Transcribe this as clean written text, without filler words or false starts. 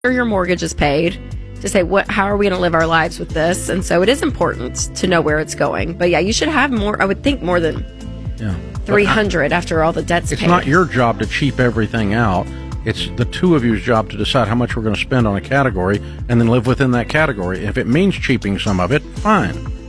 your mortgage is paid, to say how are we going to live our lives with this. And so it is important to know where it's going. But yeah, you should have more, I would think, more than 300 after all the debt's paid. It's not your job to cheap everything out. It's the two of you's job to decide how much we're going to spend on a category and then live within that category. If it means cheaping some of it, fine.